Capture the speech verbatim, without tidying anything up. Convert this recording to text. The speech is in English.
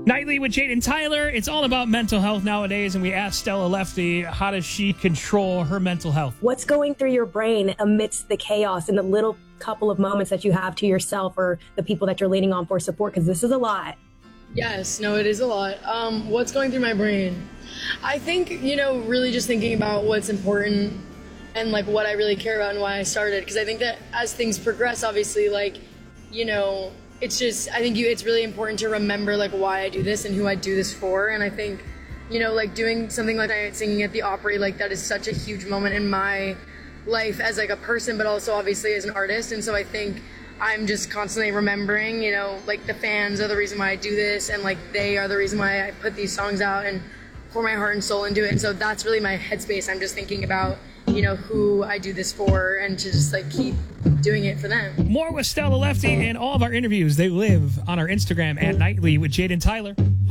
Nightly with Jade and Tyler. It's all about mental health nowadays, and we asked Stella Lefty, how does she control her mental health? What's going through your brain amidst the chaos and the little couple of moments that you have to yourself or the people that you're leaning on for support? Because this is a lot. Yes, no, it is a lot. Um, what's going through my brain? I think, you know, really just thinking about what's important and like what I really care about and why I started. Because I think that as things progress, obviously, like, you know, it's just, I think you, it's really important to remember like why I do this and who I do this for. And I think, you know, like doing something like I singing at the Opry, like that is such a huge moment in my life as like a person, but also obviously as an artist. And so I think I'm just constantly remembering, you know, like the fans are the reason why I do this, and like they are the reason why I put these songs out and pour my heart and soul into it. And so that's really my headspace. I'm just thinking about, you know, who I do this for and to just like keep doing it for them. More with Stella Lefty and all of our interviews. They live on our Instagram at Nightly with Jade and Tyler.